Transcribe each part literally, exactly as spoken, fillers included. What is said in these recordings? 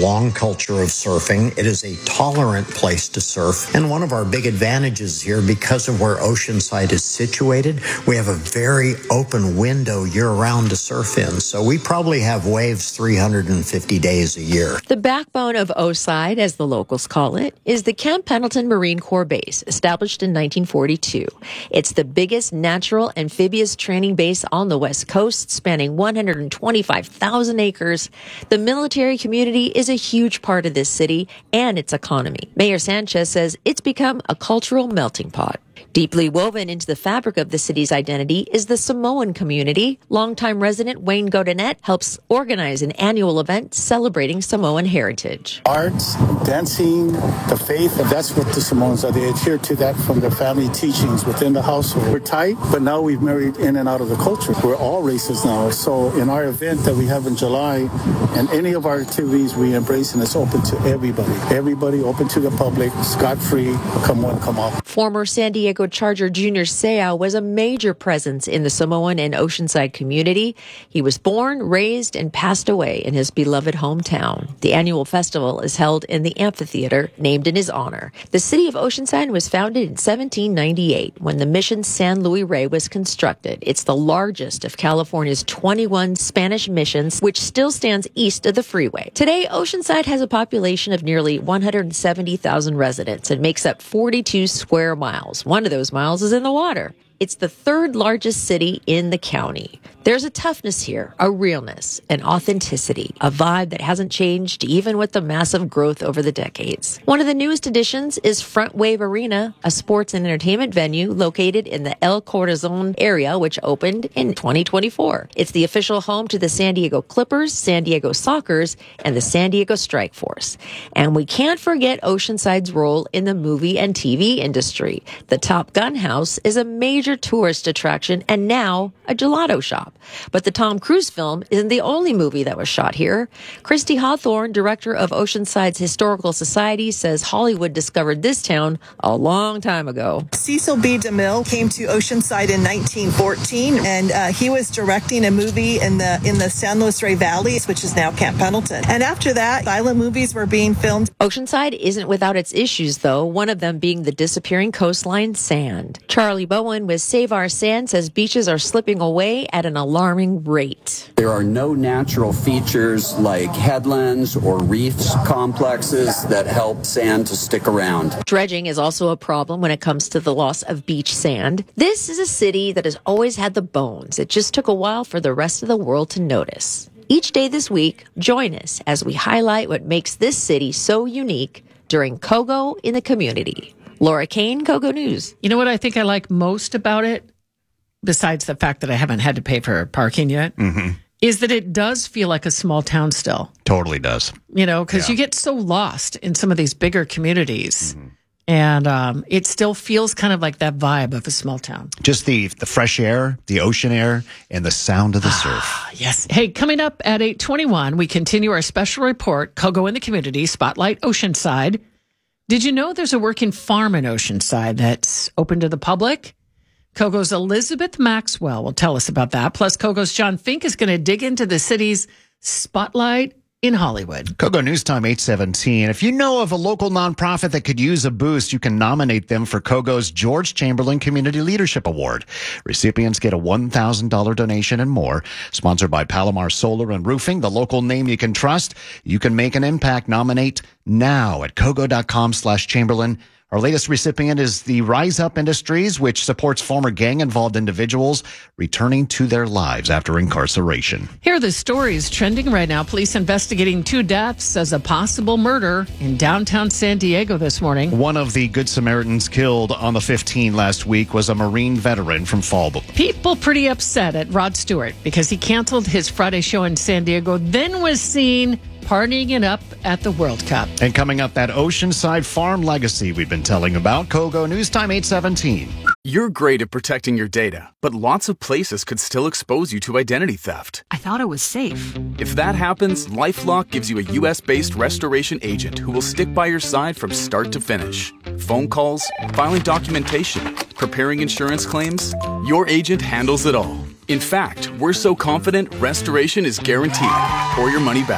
long culture of surfing. It is a tolerant place to surf. And one of our big advantages here, because of where Oceanside is situated, we have a very open window year-round to surf in. So we probably have waves three hundred fifty days a year. The backbone of Oside, as the locals call it, is the Camp Pendleton Marine Corps Base, established in nineteen forty-two. It's the biggest natural amphibious training base on the West Coast, spanning one hundred twenty-five thousand acres. The military community is a huge part of this city and its economy. Mayor Sanchez says it's become a cultural melting pot. Deeply woven into the fabric of the city's identity is the Samoan community. Longtime resident Wayne Godinet helps organize an annual event celebrating Samoan heritage. Arts, dancing, the faith, that's what the Samoans are. They adhere to that from their family teachings within the household. We're tight, but now we've married in and out of the culture. We're all races now. So in our event that we have in July, and any of our activities we embrace, and it's open to everybody. Everybody open to the public, scot-free, come one, come all. Former San Diego Charger Junior Seau was a major presence in the Samoan and Oceanside community. He was born, raised, and passed away in his beloved hometown. The annual festival is held in the amphitheater named in his honor. The city of Oceanside was founded in seventeen ninety-eight when the mission San Luis Rey was constructed. It's the largest of California's twenty-one Spanish missions, which still stands east of the freeway. Today, Oceanside has a population of nearly one hundred seventy thousand residents and makes up forty-two square miles. One of those miles is in the water. It's the third largest city in the county. There's a toughness here, a realness, an authenticity, a vibe that hasn't changed even with the massive growth over the decades. One of the newest additions is Front Wave Arena, a sports and entertainment venue located in the El Corazon area, which opened in twenty twenty-four. It's the official home to the San Diego Clippers, San Diego Sockers, and the San Diego Strike Force. And we can't forget Oceanside's role in the movie and T V industry. The Top Gun House is a major tourist attraction and now a gelato shop. But the Tom Cruise film isn't the only movie that was shot here. Christy Hawthorne, director of Oceanside's Historical Society, says Hollywood discovered this town a long time ago. Cecil B. DeMille came to Oceanside in nineteen fourteen, and uh, he was directing a movie in the in the San Luis Rey Valley, which is now Camp Pendleton. And after that, silent movies were being filmed. Oceanside isn't without its issues, though, one of them being the disappearing coastline sand. Charlie Bowen with Save Our Sand says beaches are slipping away at an alarming rate. There are no natural features like headlands or reefs complexes that help sand to stick around. Dredging is also a problem when it comes to the loss of beach sand. This is a city that has always had the bones. It just took a while for the rest of the world to notice. Each day this week, join us as we highlight what makes this city so unique during Kogo in the Community. Laura Kane, Kogo News. You know what I think I like most about it, besides the fact that I haven't had to pay for parking yet, mm-hmm. is that it does feel like a small town still. Totally does. You know, because yeah. you get so lost in some of these bigger communities. Mm-hmm. And um, it still feels kind of like that vibe of a small town. Just the the fresh air, the ocean air, and the sound of the surf. Yes. Hey, coming up at eight twenty-one, we continue our special report, Kogo in the Community, Spotlight Oceanside. Did you know there's a working farm in Oceanside that's open to the public? Kogo's Elizabeth Maxwell will tell us about that. Plus, Kogo's John Fink is going to dig into the city's spotlight in Hollywood. Kogo News Time eight seventeen. If you know of a local nonprofit that could use a boost, you can nominate them for Kogo's George Chamberlain Community Leadership Award. Recipients get a one thousand dollars donation and more. Sponsored by Palomar Solar and Roofing, the local name you can trust. You can make an impact. Nominate now at kogo.com slash Chamberlain. Our latest recipient is the Rise Up Industries, which supports former gang-involved individuals returning to their lives after incarceration. Here are the stories trending right now. Police investigating two deaths as a possible murder in downtown San Diego this morning. One of the Good Samaritans killed on the fifteenth last week was a Marine veteran from Fallbrook. People pretty upset at Rod Stewart because he canceled his Friday show in San Diego, then was seen partying it up at the World Cup. And coming up, that Oceanside farm legacy we've been telling about. Kogo News Time eight seventeen. You're great at protecting your data, but lots of places could still expose you to identity theft. I thought it was safe. If that happens, LifeLock gives you a U S-based restoration agent who will stick by your side from start to finish. Phone calls, filing documentation, preparing insurance claims, your agent handles it all. In fact, we're so confident restoration is guaranteed or your money back.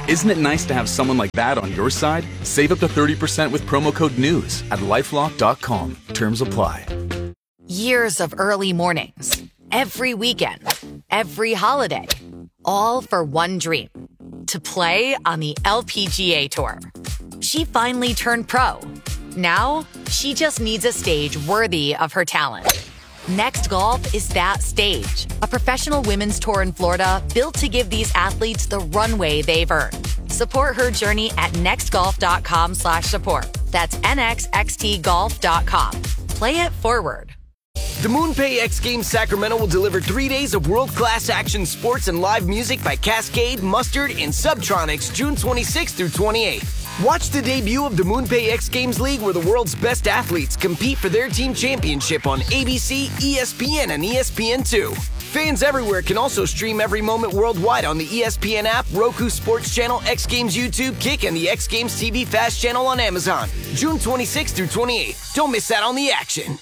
Isn't it nice to have someone like that on your side? Save up to thirty percent with promo code NEWS at lifelock dot com. Terms apply. Years of early mornings, every weekend, every holiday, all for one dream, to play on the L P G A Tour. She finally turned pro. Now, she just needs a stage worthy of her talent. Next Golf is that stage, a professional women's tour in Florida built to give these athletes the runway they've earned. Support her journey at nextgolf.com slash support. That's nxxtgolf dot com. Play it forward. The MoonPay X Games Sacramento will deliver three days of world-class action sports and live music by Cascade, Mustard, and Subtronics June twenty-sixth through twenty-eighth. Watch the debut of the MoonPay X Games League, where the world's best athletes compete for their team championship on A B C, E S P N, and E S P N two. Fans everywhere can also stream every moment worldwide on the E S P N app, Roku Sports Channel, X Games YouTube, Kick, and the X Games T V Fast Channel on Amazon. June twenty-sixth through twenty-eighth. Don't miss out on the action.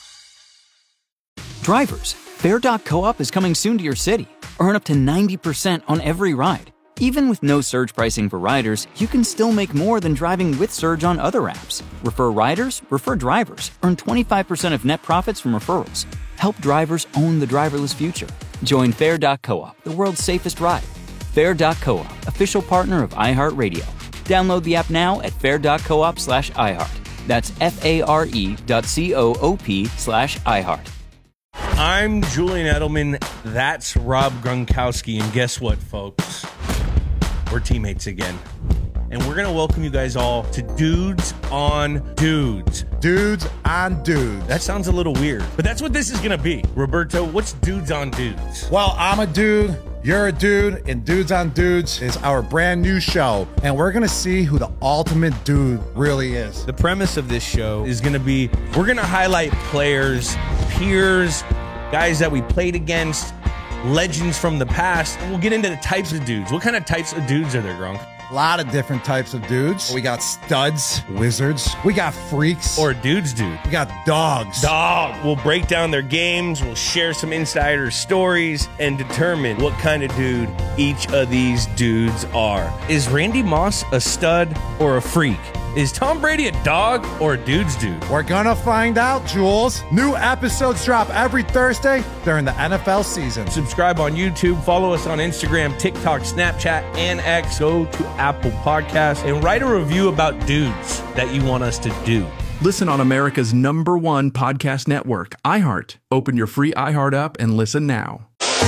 Drivers, Fair dot co-op is coming soon to your city. Earn up to ninety percent on every ride. Even with no surge pricing for riders, you can still make more than driving with Surge on other apps. Refer riders, refer drivers. Earn twenty-five percent of net profits from referrals. Help drivers own the driverless future. Join Fair dot co-op, the world's safest ride. Fair dot co-op, official partner of iHeartRadio. Download the app now at fair dot coop slash iHeart. That's F-A-R-E dot C-O-O-P slash iHeart. I'm Julian Edelman. That's Rob Gronkowski. And guess what, folks? We're teammates again. And we're going to welcome you guys all to Dudes on Dudes. Dudes on Dudes. That sounds a little weird, but that's what this is going to be. Roberto, what's Dudes on Dudes? Well, I'm a dude. You're a dude, and Dudes on Dudes is our brand new show, and we're going to see who the ultimate dude really is. The premise of this show is going to be, we're going to highlight players, peers, guys that we played against, legends from the past, and we'll get into the types of dudes. What kind of types of dudes are there, Gronk? A lot of different types of dudes. We got studs, wizards. We got freaks. Or dudes dude. We got dogs. Dog. We'll break down their games. We'll share some insider stories and determine what kind of dude each of these dudes are. Is Randy Moss a stud or a freak? Is Tom Brady a dog or a dude's dude? We're gonna find out, Jules. New episodes drop every Thursday during the N F L season. Subscribe on YouTube, follow us on Instagram, TikTok, Snapchat, and X. Go to Apple Podcasts and write a review about dudes that you want us to do. Listen on America's number one podcast network, iHeart. Open your free iHeart app and listen now.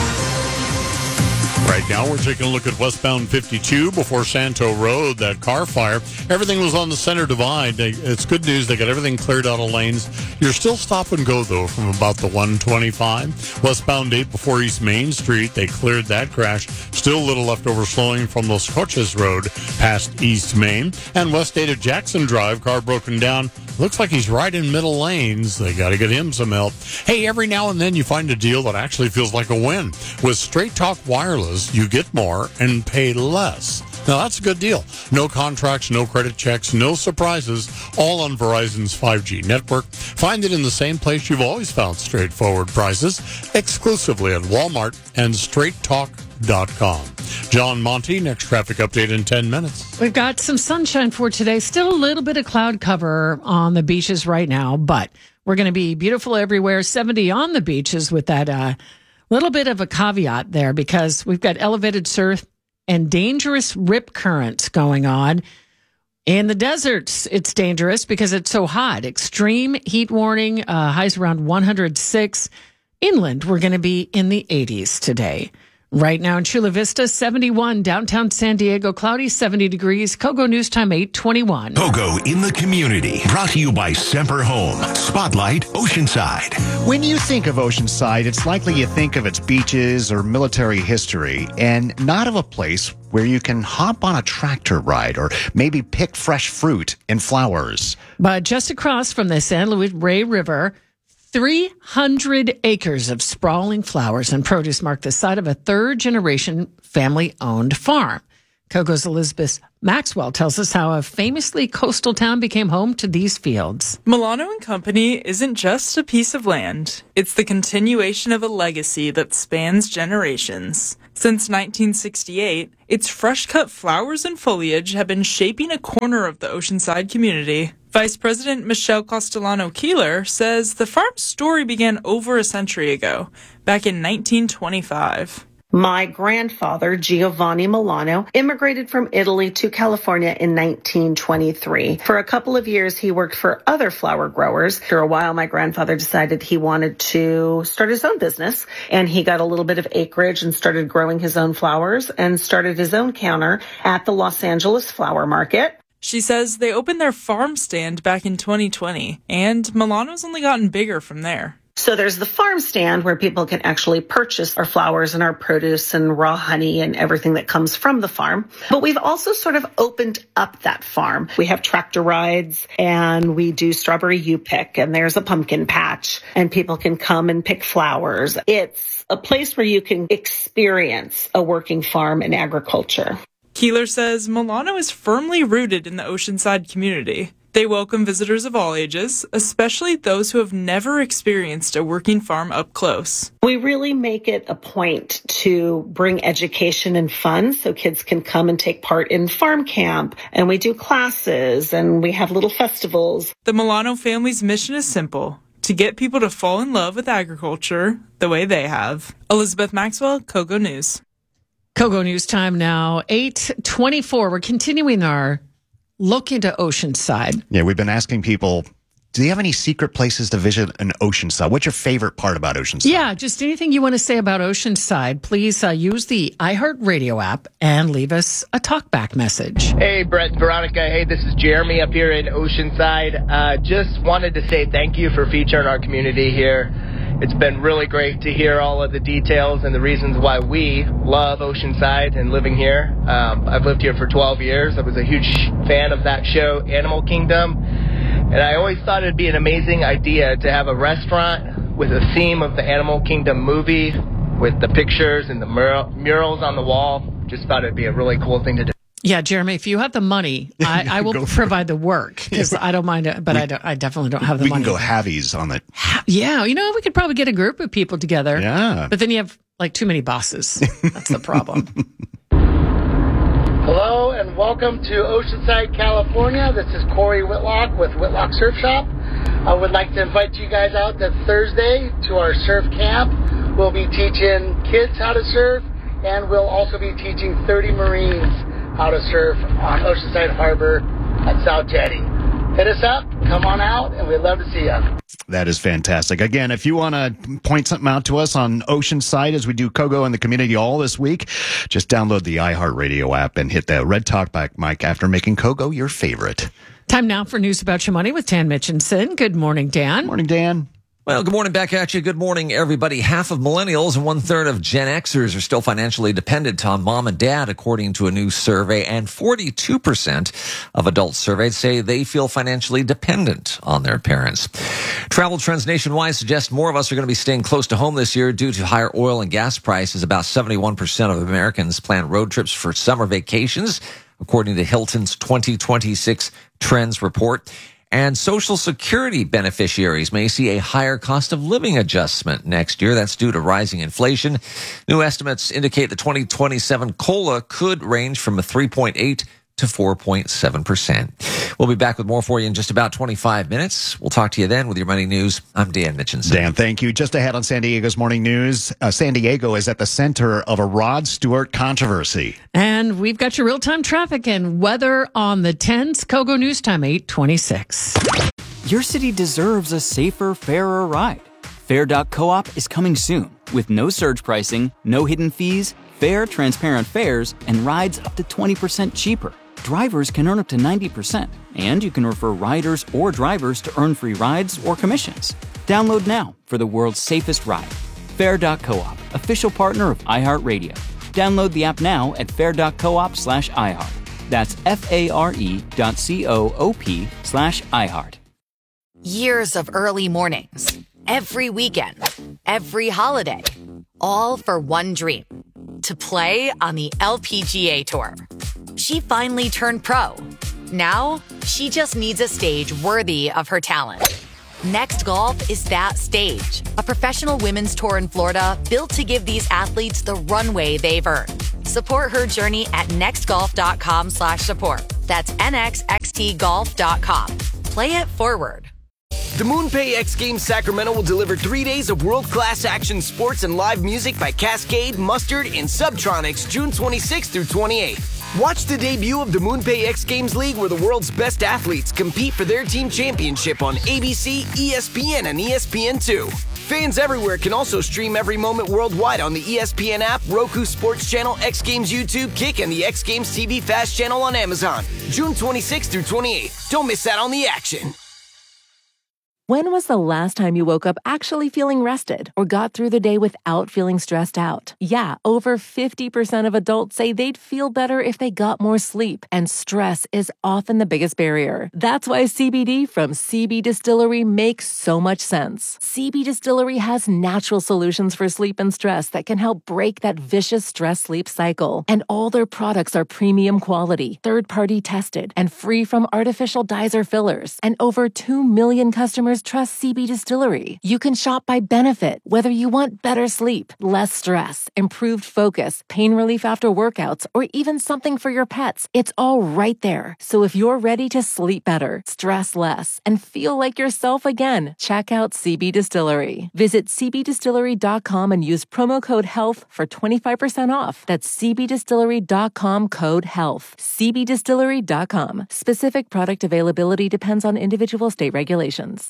Right now, we're taking a look at westbound fifty-two before Santo Road, that car fire. Everything was on the center divide. They, it's good news. They got everything cleared out of lanes. You're still stop and go, though, from about the one twenty-five. Westbound eight before East Main Street. They cleared that crash. Still a little leftover slowing from Los Coches Road past East Main. And West eight at Jackson Drive, car broken down. Looks like he's right in middle lanes. They got to get him some help. Hey, every now and then you find a deal that actually feels like a win. With Straight Talk Wireless, you get more and pay less. Now, that's a good deal. No contracts, no credit checks, no surprises, all on Verizon's five G network. Find it in the same place you've always found straightforward prices, exclusively at Walmart and straight talk dot com. John Monty, next traffic update in ten minutes. We've got some sunshine for today. Still a little bit of cloud cover on the beaches right now, but we're going to be beautiful everywhere. seventy on the beaches with that uh, little bit of a caveat there because we've got elevated surf and dangerous rip currents going on. In the deserts, it's dangerous because it's so hot. Extreme heat warning, uh, highs around one hundred six. Inland, we're going to be in the eighties today. Right now in Chula Vista, seventy-one. Downtown San Diego, cloudy, seventy degrees. Kogo News Time, eight twenty-one. Kogo in the community. Brought to you by Semper Home. Spotlight Oceanside. When you think of Oceanside, it's likely you think of its beaches or military history, and not of a place where you can hop on a tractor ride or maybe pick fresh fruit and flowers. But just across from the San Luis Rey River, three hundred acres of sprawling flowers and produce mark the site of a third-generation family-owned farm. Kogo's Elizabeth Maxwell tells us how a famously coastal town became home to these fields. Milano and Company isn't just a piece of land. It's the continuation of a legacy that spans generations. Since nineteen sixty-eight, its fresh-cut flowers and foliage have been shaping a corner of the Oceanside community. Vice President Michelle Castellano-Keeler says the farm's story began over a century ago, back in nineteen twenty-five. My grandfather, Giovanni Milano, immigrated from Italy to California in nineteen twenty-three. For a couple of years, he worked for other flower growers. For a while, my grandfather decided he wanted to start his own business, and he got a little bit of acreage and started growing his own flowers and started his own counter at the Los Angeles Flower Market. She says they opened their farm stand back in twenty twenty, and Milano's only gotten bigger from there. So there's the farm stand where people can actually purchase our flowers and our produce and raw honey and everything that comes from the farm. But we've also sort of opened up that farm. We have tractor rides and we do strawberry U-Pick, and there's a pumpkin patch and people can come and pick flowers. It's a place where you can experience a working farm and agriculture. Keeler says Milano is firmly rooted in the Oceanside community. They welcome visitors of all ages, especially those who have never experienced a working farm up close. We really make it a point to bring education and fun so kids can come and take part in farm camp, and we do classes and we have little festivals. The Milano family's mission is simple: to get people to fall in love with agriculture the way they have. Elizabeth Maxwell, Kogo News. Kogo News time now, eight twenty-four. We're continuing our look into Oceanside. Yeah, we've been asking people, do you have any secret places to visit in Oceanside? What's your favorite part about Oceanside? Yeah, just anything you want to say about Oceanside, please uh, use the iHeartRadio app and leave us a talkback message. Hey, Brett and Veronica. Hey, this is Jeremy up here in Oceanside. Uh, just wanted to say thank you for featuring our community here. It's been really great to hear all of the details and the reasons why we love Oceanside and living here. Um, I've lived here for twelve years. I was a huge fan of that show, Animal Kingdom. And I always thought it'd be an amazing idea to have a restaurant with a theme of the Animal Kingdom movie with the pictures and the mur- murals on the wall. Just thought it'd be a really cool thing to do. Yeah, Jeremy, if you have the money, I, I will provide the work because I don't mind it, but we, I, don't, I definitely don't have the we money. We can go halvies on it. Yeah, you know, we could probably get a group of people together. Yeah. But then you have like too many bosses. That's the problem. Hello and welcome to Oceanside, California. This is Corey Whitlock with Whitlock Surf Shop. I would like to invite you guys out that Thursday to our surf camp. We'll be teaching kids how to surf, and we'll also be teaching thirty Marines how to surf on Oceanside Harbor at South Jetty. Hit us up, come on out, and we'd love to see you. That is fantastic. Again, if you want to point something out to us on Oceanside as we do Kogo and the community all this week, just download the iHeartRadio app and hit that red talkback mic after making Kogo your favorite. Time now for News About Your Money with Dan Mitchinson. Good morning, Dan. Morning, Dan. Well, good morning back at you. Good morning, everybody. Half of millennials and one third of Gen Xers are still financially dependent on mom and dad, according to a new survey. And forty-two percent of adults surveyed say they feel financially dependent on their parents. Travel trends nationwide suggest more of us are going to be staying close to home this year due to higher oil and gas prices. About seventy-one percent of Americans plan road trips for summer vacations, according to Hilton's twenty twenty-six Trends Report. And Social Security beneficiaries may see a higher cost of living adjustment next year. That's due to rising inflation. New estimates indicate the twenty twenty-seven COLA could range from a three point eight to four point seven percent. We'll be back with more for you in just about twenty-five minutes. We'll talk to you then with your money news. I'm Dan Mitchinson. Dan, thank you. Just ahead on San Diego's Morning News, uh, San Diego is at the center of a Rod Stewart controversy. And we've got your real-time traffic and weather on the tens. Kogo News Time, eight twenty-six. Your city deserves a safer, fairer ride. Fair dot coop is coming soon with no surge pricing, no hidden fees, fair, transparent fares, and rides up to twenty percent cheaper. Drivers can earn up to ninety percent, and you can refer riders or drivers to earn free rides or commissions. Download now for the world's safest ride. Fair dot coop, official partner of iHeartRadio. Download the app now at fair dot coop slash iHeart. That's F-A-R-E dot C-O-O-P slash iHeart. Years of early mornings, every weekend, every holiday, all for one dream: to play on the L P G A Tour. She finally turned pro. Now, she just needs a stage worthy of her talent. Next Golf is that stage. A professional women's tour in Florida built to give these athletes the runway they've earned. Support her journey at nextgolf.com slash support. That's N X X T golf dot com. Play it forward. The MoonPay X Games Sacramento will deliver three days of world-class action sports and live music by Cascade, Mustard, and Subtronics June twenty-sixth through twenty-eighth. Watch the debut of the MoonPay X Games League where the world's best athletes compete for their team championship on A B C, E S P N, and E S P N two. Fans everywhere can also stream every moment worldwide on the E S P N app, Roku Sports Channel, X Games YouTube, Kick, and the X Games T V Fast Channel on Amazon. June twenty-sixth through twenty-eighth. Don't miss out on the action. When was the last time you woke up actually feeling rested or got through the day without feeling stressed out? Yeah, over fifty percent of adults say they'd feel better if they got more sleep, and stress is often the biggest barrier. That's why C B D from C B Distillery makes so much sense. C B Distillery has natural solutions for sleep and stress that can help break that vicious stress-sleep cycle. And all their products are premium quality, third-party tested, and free from artificial dyes or fillers. And over two million customers trust C B Distillery. You can shop by benefit, whether you want better sleep, less stress, improved focus, pain relief after workouts, or even something for your pets. It's all right there. So if you're ready to sleep better, stress less, and feel like yourself again, check out C B Distillery. Visit c b distillery dot com and use promo code HEALTH for twenty-five percent off. That's c b distillery dot com code HEALTH. c b distillery dot com. Specific product availability depends on individual state regulations.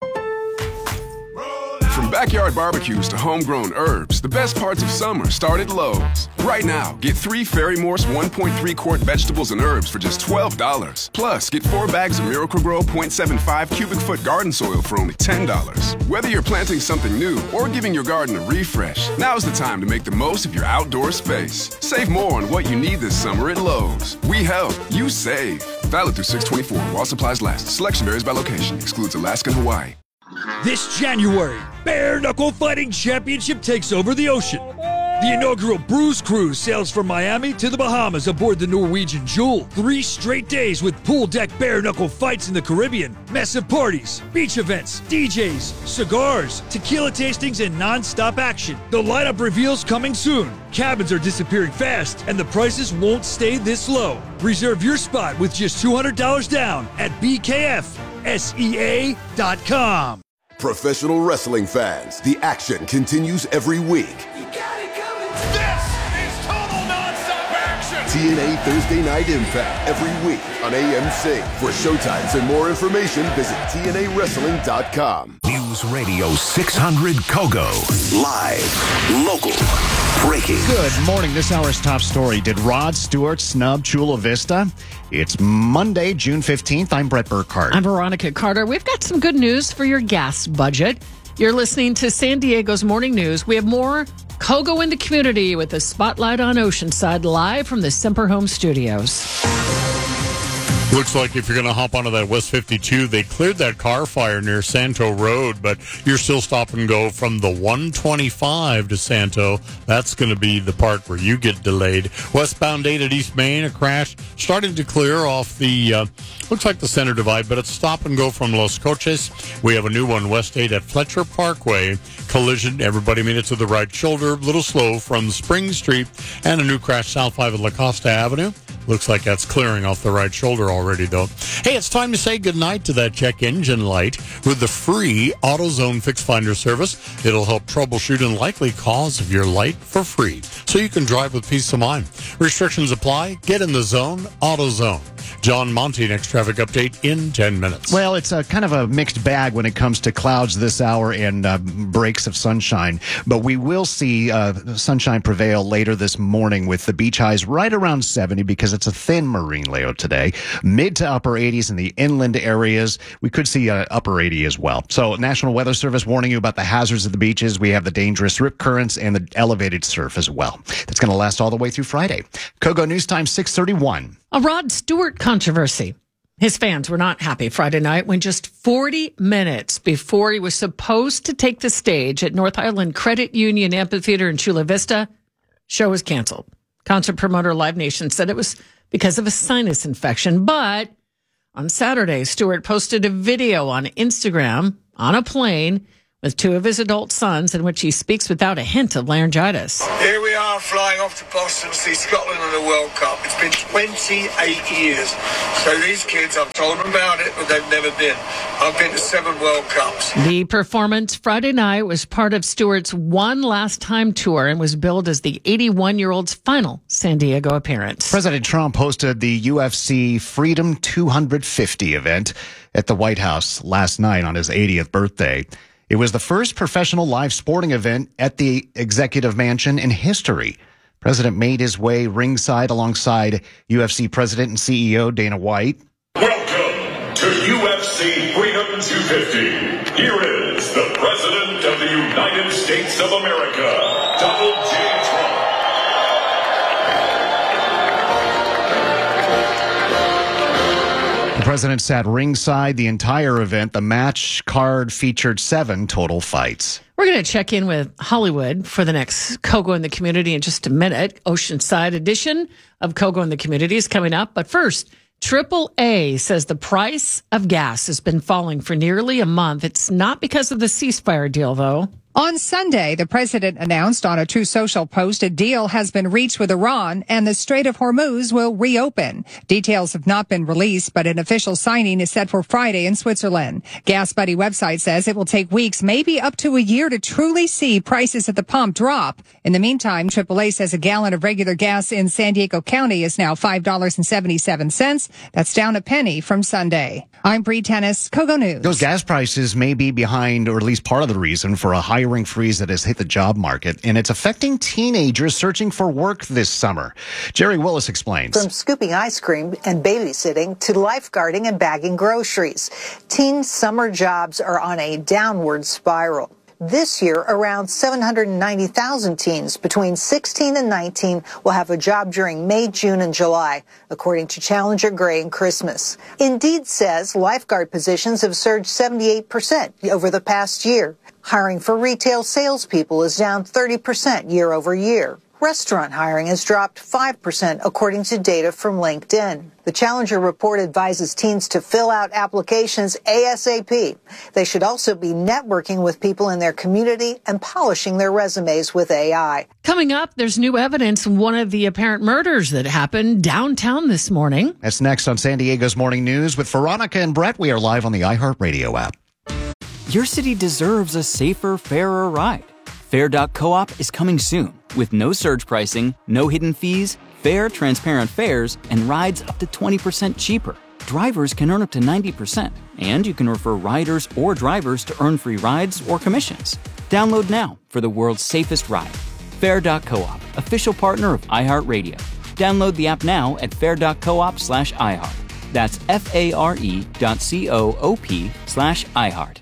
From backyard barbecues to homegrown herbs, the best parts of summer start at Lowe's. Right now, get three Fairy Morse one point three quart vegetables and herbs for just twelve dollars. Plus, get four bags of Miracle-Gro zero point seven five cubic foot garden soil for only ten dollars. Whether you're planting something new or giving your garden a refresh, now's the time to make the most of your outdoor space. Save more on what you need this summer at Lowe's. We help, you save. Valid through six twenty-four while supplies last. Selection varies by location. Excludes Alaska and Hawaii. This January, Bare Knuckle Fighting Championship takes over the ocean. The inaugural Bruise Cruise sails from Miami to the Bahamas aboard the Norwegian Jewel. Three straight days with pool deck bare knuckle fights in the Caribbean, massive parties, beach events, D Js, cigars, tequila tastings, and non-stop action. The lineup reveals coming soon. Cabins are disappearing fast, and the prices won't stay this low. Reserve your spot with just two hundred dollars down at b k f s e a dot com. Professional wrestling fans, the action continues every week. This is total nonstop action! T N A Thursday Night Impact every week on A M C. For showtimes and more information, visit T N A wrestling dot com. News Radio six hundred Kogo. Live, local, breaking. Good morning. This hour's top story. Did Rod Stewart snub Chula Vista? It's Monday, June fifteenth. I'm Brett Burkhardt. I'm Veronica Carter. We've got some good news for your gas budget. You're listening to San Diego's Morning News. We have more Kogo in the community with a spotlight on Oceanside live from the Semper Home Studios. Looks like if you're going to hop onto that West fifty-two, they cleared that car fire near Santo Road, but you're still stop and go from the one twenty-five to Santo. That's going to be the part where you get delayed. Westbound eight at East Main, a crash starting to clear off the, uh, looks like the center divide, but it's stop and go from Los Coches. We have a new one, West eight at Fletcher Parkway. Collision, everybody made it to the right shoulder, a little slow from Spring Street, and a new crash South five at La Costa Avenue. Looks like that's clearing off the right shoulder already, though. Hey, it's time to say goodnight to that check engine light with the free AutoZone Fix Finder service. It'll help troubleshoot and likely cause of your light for free, so you can drive with peace of mind. Restrictions apply. Get in the zone. AutoZone. John Monty, next traffic update in ten minutes. Well, it's a kind of a mixed bag when it comes to clouds this hour and uh, breaks of sunshine. But we will see uh, sunshine prevail later this morning with the beach highs right around seventy because it's a thin marine layout today. Mid to upper eighties in the inland areas. We could see uh, upper eighty as well. So National Weather Service warning you about the hazards of the beaches. We have the dangerous rip currents and the elevated surf as well. That's going to last all the way through Friday. Kogo News Time six thirty-one. A Rod Stewart controversy. His fans were not happy Friday night when just forty minutes before he was supposed to take the stage at North Island Credit Union Amphitheater in Chula Vista, show was canceled. Concert promoter Live Nation said it was because of a sinus infection. But on Saturday, Stewart posted a video on Instagram on a plane with two of his adult sons, in which he speaks without a hint of laryngitis. Here we are flying off to Boston to see Scotland in the World Cup. It's been twenty-eight years. So these kids, I've told them about it, but they've never been. I've been to seven World Cups. The performance Friday night was part of Stewart's One Last Time tour and was billed as the eighty-one-year-old's final San Diego appearance. President Trump hosted the U F C Freedom two fifty event at the White House last night on his eightieth birthday. It was the first professional live sporting event at the executive mansion in history. President made his way ringside alongside U F C President and C E O Dana White. Welcome to U F C Freedom two fifty. Here is the President of the United States of America, Donald J. Trump. The president sat ringside the entire event. The match card featured seven total fights. We're going to check in with Hollywood for the next Kogo in the Community in just a minute. Oceanside edition of Kogo in the Community is coming up. But first, triple A says the price of gas has been falling for nearly a month. It's not because of the ceasefire deal, though. On Sunday, the president announced on a True Social post a deal has been reached with Iran and the Strait of Hormuz will reopen. Details have not been released, but an official signing is set for Friday in Switzerland. Gas Buddy website says it will take weeks, maybe up to a year, to truly see prices at the pump drop. In the meantime, triple A says a gallon of regular gas in San Diego County is now five dollars and seventy-seven cents. That's down a penny from Sunday. I'm Bree Tennis, Kogo News. Those gas prices may be behind, or at least part of the reason, for a hiring freeze that has hit the job market, and it's affecting teenagers searching for work this summer. Jerry Willis explains. From scooping ice cream and babysitting to lifeguarding and bagging groceries, teen summer jobs are on a downward spiral. This year, around seven hundred ninety thousand teens between sixteen and nineteen will have a job during May, June, and July, according to Challenger Gray and Christmas. Indeed says lifeguard positions have surged seventy-eight percent over the past year. Hiring for retail salespeople is down thirty percent year over year. Restaurant hiring has dropped five percent, according to data from LinkedIn. The Challenger report advises teens to fill out applications ASAP. They should also be networking with people in their community and polishing their resumes with A I. Coming up, there's new evidence in one of the apparent murders that happened downtown this morning. That's next on San Diego's Morning News with Veronica and Brett. We are live on the iHeartRadio app. Your city deserves a safer, fairer ride. Fair dot coop is coming soon with no surge pricing, no hidden fees, fair, transparent fares, and rides up to twenty percent cheaper. Drivers can earn up to ninety percent, and you can refer riders or drivers to earn free rides or commissions. Download now for the world's safest ride. Fair dot coop, official partner of iHeartRadio. Download the app now at fair dot coop slash iHeart. That's F-A-R-E dot C-O-O-P slash iHeart.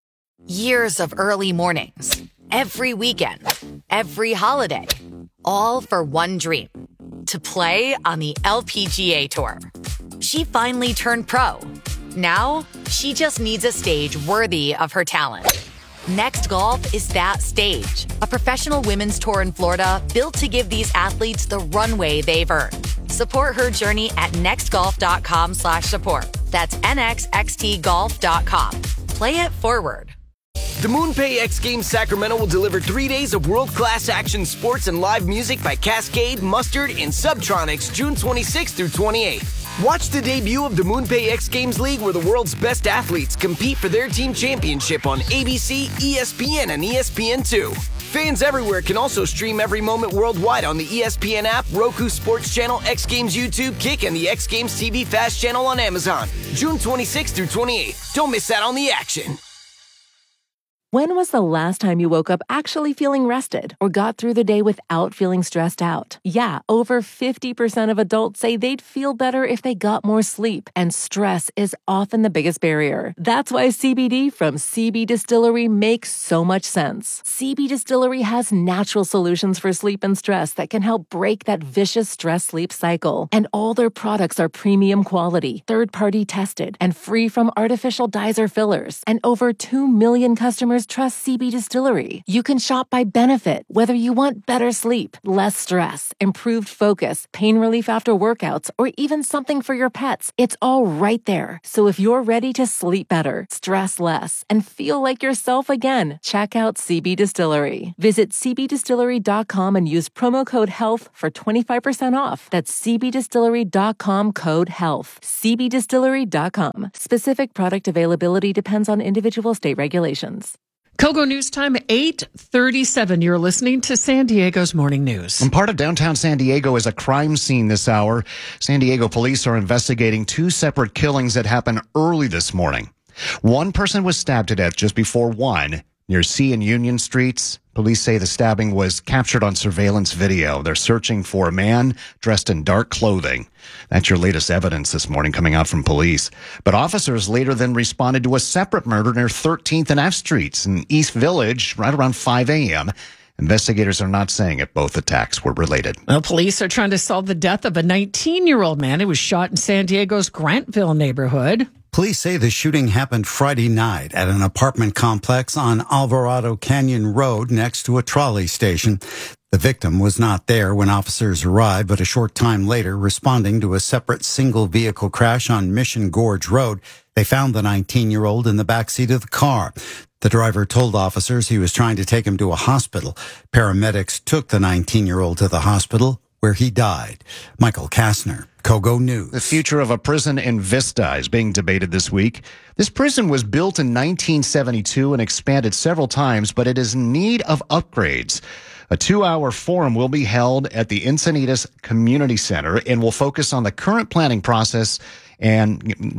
Years of early mornings, every weekend, every holiday, all for one dream, to play on the L P G A Tour. She finally turned pro. Now, she just needs a stage worthy of her talent. Next Golf is that stage, a professional women's tour in Florida built to give these athletes the runway they've earned. Support her journey at nextgolf.com slash support. That's N X X T golf dot com. Play it forward. The MoonPay X Games Sacramento will deliver three days of world-class action sports and live music by Cascade, Mustard, and Subtronics June twenty-sixth through twenty-eighth. Watch the debut of the MoonPay X Games League, where the world's best athletes compete for their team championship on A B C, E S P N, and E S P N two. Fans everywhere can also stream every moment worldwide on the E S P N app, Roku Sports Channel, X Games YouTube, Kick, and the X Games T V Fast Channel on Amazon. June twenty-sixth through twenty-eighth. Don't miss out on the action. When was the last time you woke up actually feeling rested or got through the day without feeling stressed out? Yeah, over fifty percent of adults say they'd feel better if they got more sleep, and stress is often the biggest barrier. That's why C B D from C B Distillery makes so much sense. C B Distillery has natural solutions for sleep and stress that can help break that vicious stress-sleep cycle. And all their products are premium quality, third-party tested, and free from artificial dyes or fillers. And over two million customers customers trust C B Distillery. You can shop by benefit, whether you want better sleep, less stress, improved focus, pain relief after workouts, or even something for your pets. It's all right there. So if you're ready to sleep better, stress less, and feel like yourself again, check out C B Distillery. Visit c b distillery dot com and use promo code HEALTH for twenty-five percent off. That's c b distillery dot com code HEALTH. c b distillery dot com. Specific product availability depends on individual state regulations. Kogo News Time, eight thirty-seven. You're listening to San Diego's Morning News. And part of downtown San Diego is a crime scene this hour. San Diego police are investigating two separate killings that happened early this morning. One person was stabbed to death just before one near C and Union Streets. Police say the stabbing was captured on surveillance video. They're searching for a man dressed in dark clothing. That's your latest evidence this morning coming out from police. But officers later then responded to a separate murder near thirteenth and F Streets in East Village right around five a.m. Investigators are not saying if both attacks were related. Well, police are trying to solve the death of a nineteen-year-old man who was shot in San Diego's Grantville neighborhood. Police say the shooting happened Friday night at an apartment complex on Alvarado Canyon Road next to a trolley station. The victim was not there when officers arrived, but a short time later, responding to a separate single vehicle crash on Mission Gorge Road, they found the nineteen-year-old in the backseat of the car. The driver told officers he was trying to take him to a hospital. Paramedics took the nineteen-year-old to the hospital, where he died. Michael Kastner, Kogo News. The future of a prison in Vista is being debated this week. This prison was built in nineteen seventy-two and expanded several times, but it is in need of upgrades. A two-hour forum will be held at the Encinitas Community Center and will focus on the current planning process, and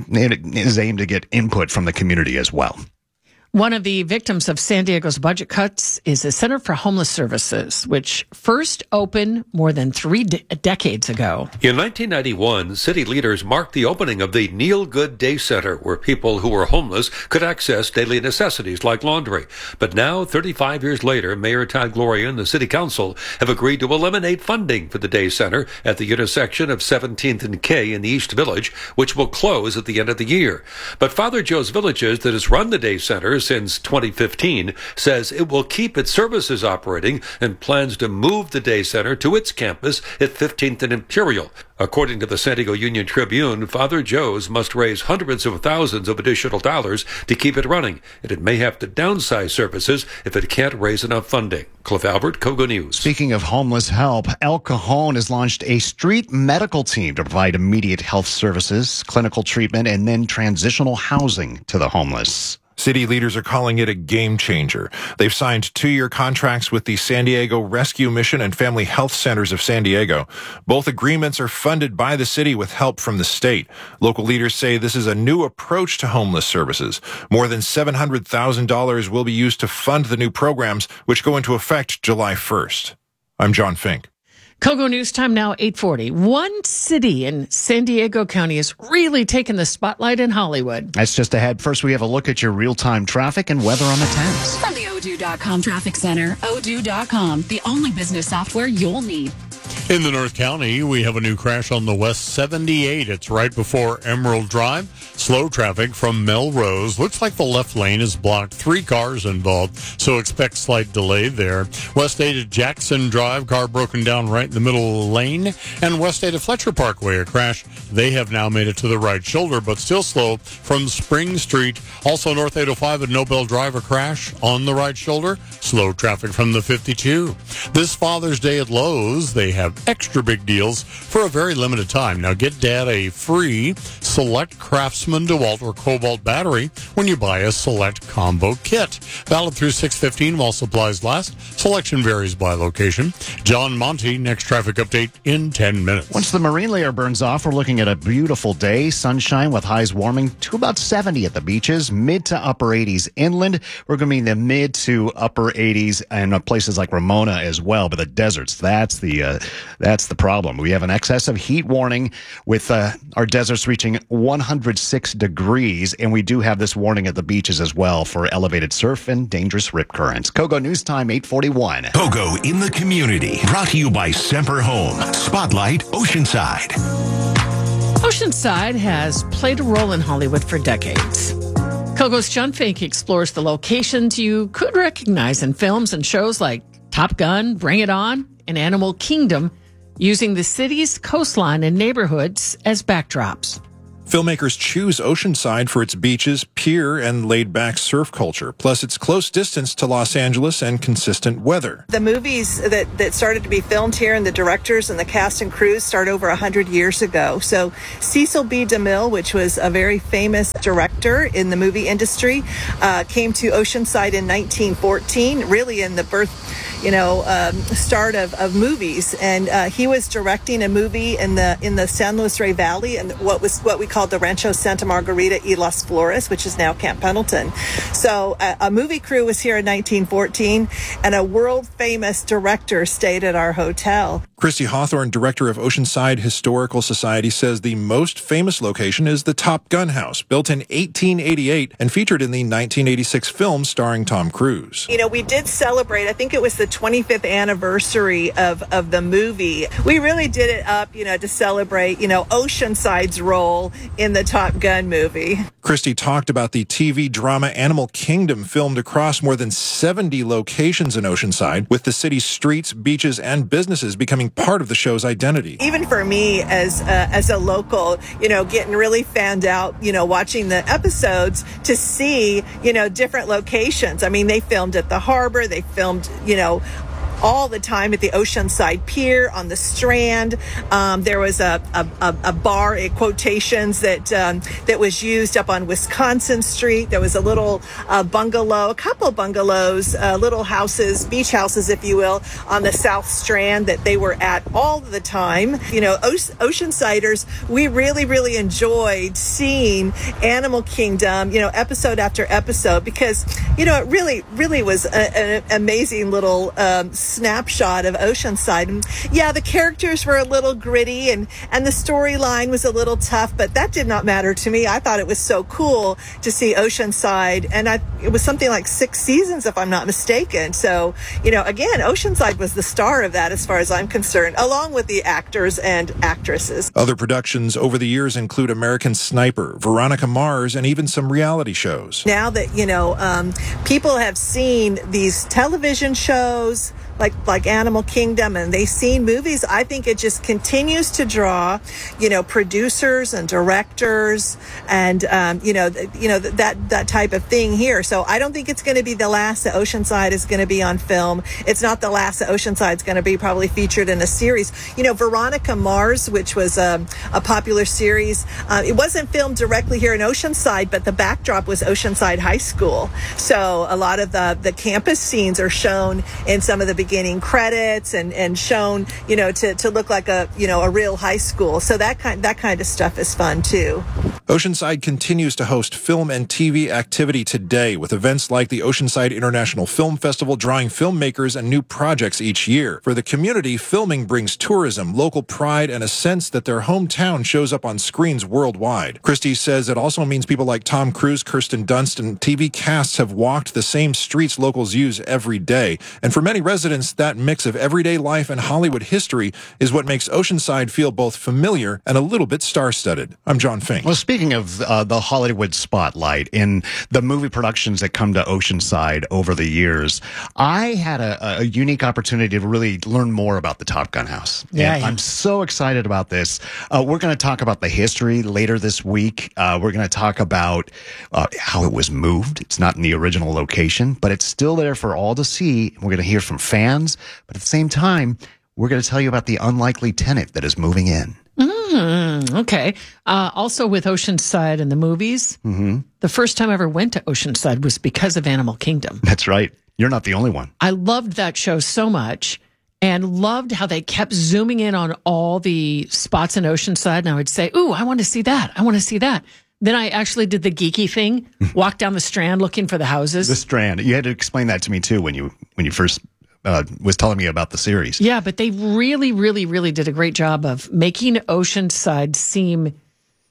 it is aimed to get input from the community as well. One of the victims of San Diego's budget cuts is the Center for Homeless Services, which first opened more than three de- decades ago. In nineteen ninety-one, city leaders marked the opening of the Neil Good Day Center, where people who were homeless could access daily necessities like laundry. But now, thirty-five years later, Mayor Todd Gloria and the City Council have agreed to eliminate funding for the day center at the intersection of seventeenth and K in the East Village, which will close at the end of the year. But Father Joe's Villages, that has run the day center since twenty fifteen, says it will keep its services operating and plans to move the day center to its campus at fifteenth and Imperial. According to the San Diego Union Tribune, Father Joe's must raise hundreds of thousands of additional dollars to keep it running, and it may have to downsize services if it can't raise enough funding. Cliff Albert, Kogo News. Speaking of homeless help, El Cajon has launched a street medical team to provide immediate health services, clinical treatment, and then transitional housing to the homeless. City leaders are calling it a game changer. They've signed two-year contracts with the San Diego Rescue Mission and Family Health Centers of San Diego. Both agreements are funded by the city with help from the state. Local leaders say this is a new approach to homeless services. More than seven hundred thousand dollars will be used to fund the new programs, which go into effect July first. I'm John Fink. Kogo News Time now, eight forty. One city in San Diego County is really taking the spotlight in Hollywood. That's just ahead. First, we have a look at your real-time traffic and weather on the tens. From the Odoo dot com Traffic Center, Odoo dot com, the only business software you'll need. In the North County, we have a new crash on the West seventy-eight. It's right before Emerald Drive. Slow traffic from Melrose. Looks like the left lane is blocked. Three cars involved, so expect slight delay there. West eight at Jackson Drive, car broken down right in the middle lane. And West eight at Fletcher Parkway, a crash. They have now made it to the right shoulder, but still slow from Spring Street. Also North eight oh five at Nobel Drive, a crash on the right shoulder. Slow traffic from the fifty-two. This Father's Day at Lowe's, they have extra big deals for a very limited time. Now get Dad a free Select Craftsman DeWalt or Cobalt battery when you buy a Select combo kit. Valid through six fifteen while supplies last. Selection varies by location. John Monty, next traffic update in ten minutes. Once the marine layer burns off, we're looking at a beautiful day. Sunshine with highs warming to about seventy at the beaches, mid to upper eighties inland. We're going to be in the mid to upper eighties and places like Ramona as well. But the deserts, that's the uh, that's the problem. We have an excess of heat warning with uh, our deserts reaching one hundred six degrees, and we do have this warning at the beaches as well for elevated surf and dangerous rip currents. Kogo News Time, eight forty-one. Kogo in the community, brought to you by Semper Home, Spotlight, Oceanside. Oceanside has played a role in Hollywood for decades. Kogo's John Fink explores the locations you could recognize in films and shows like Top Gun, Bring It On, and Animal Kingdom, using the city's coastline and neighborhoods as backdrops. Filmmakers choose Oceanside for its beaches, pier, and laid-back surf culture, plus its close distance to Los Angeles and consistent weather. The movies that, that started to be filmed here and the directors and the cast and crews start over one hundred years ago. So Cecil B. DeMille, which was a very famous director in the movie industry, uh, came to Oceanside in nineteen fourteen, really in the birth, you know, um, start of, of movies. And uh, he was directing a movie in the in the San Luis Rey Valley, and what was what we called the Rancho Santa Margarita y Las Flores, which is now Camp Pendleton. So uh, a movie crew was here in nineteen fourteen, and a world-famous director stayed at our hotel. Christy Hawthorne, director of Oceanside Historical Society, says the most famous location is the Top Gun House, built in eighteen eighty-eight and featured in the nineteen eighty-six film starring Tom Cruise. You know, we did celebrate, I think it was the twenty-fifth anniversary of, of the movie. We really did it up, you know, to celebrate, you know, Oceanside's role in the Top Gun movie. Christy talked about the T V drama Animal Kingdom, filmed across more than seventy locations in Oceanside, with the city's streets, beaches, and businesses becoming part of the show's identity. Even for me as uh, as a local, you know, getting really fanned out, you know, watching the episodes to see, you know, different locations. I mean, they filmed at the harbor, they filmed, you know, all the time at the Oceanside Pier, on the Strand. Um, there was a, a, a bar, in quotations, that um, that was used up on Wisconsin Street. There was a little uh, bungalow, a couple bungalows, uh, little houses, beach houses, if you will, on the South Strand that they were at all the time. You know, o- Oceansiders, we really, really enjoyed seeing Animal Kingdom, you know, episode after episode, because, you know, it really, really was a, an amazing little um, snapshot of Oceanside. And yeah, the characters were a little gritty, and and the storyline was a little tough, but that did not matter to me. I thought it was so cool to see Oceanside, and I, it was something like six seasons, if I'm not mistaken. So, you know, again, Oceanside was the star of that as far as I'm concerned, along with the actors and actresses. Other productions over the years include American Sniper, Veronica Mars, and even some reality shows. Now that, you know, um, people have seen these television shows, like like Animal Kingdom, and they've seen movies, I think it just continues to draw, you know, producers and directors, and um, you know, th- you know th- that that type of thing here. So I don't think it's going to be the last that Oceanside is going to be on film. It's not the last that Oceanside's going to be probably featured in a series. You know, Veronica Mars, which was um, a popular series, uh, it wasn't filmed directly here in Oceanside, but the backdrop was Oceanside High School. So a lot of the the campus scenes are shown in some of the beginning credits, and, and shown, you know, to, to look like a, you know, a real high school. So that kind that kind of stuff is fun too. Oceanside continues to host film and T V activity today, with events like the Oceanside International Film Festival drawing filmmakers and new projects each year. For the community, filming brings tourism, local pride, and a sense that their hometown shows up on screens worldwide. Christie says it also means people like Tom Cruise, Kirsten Dunst, and T V casts have walked the same streets locals use every day. And for many residents, that mix of everyday life and Hollywood history is what makes Oceanside feel both familiar and a little bit star-studded. I'm John Fink. Well, speaking of uh, the Hollywood spotlight in the movie productions that come to Oceanside over the years, I had a, a unique opportunity to really learn more about the Top Gun House. Yeah, and yeah. I'm so excited about this. Uh, we're going to talk about the history later this week. Uh, we're going to talk about uh, how it was moved. It's not in the original location, but it's still there for all to see. We're going to hear from fans. But at the same time, we're going to tell you about the unlikely tenant that is moving in. Mm, okay. Uh, also with Oceanside and the movies, Mm-hmm. the first time I ever went to Oceanside was because of Animal Kingdom. That's right. You're not the only one. I loved that show so much, and loved how they kept zooming in on all the spots in Oceanside. And I would say, ooh, I want to see that. I want to see that. Then I actually did the geeky thing, walked down the Strand looking for the houses. The Strand. You had to explain that to me, too, when you when you first uh, was telling me about the series. Yeah, but they really, really, really did a great job of making Oceanside seem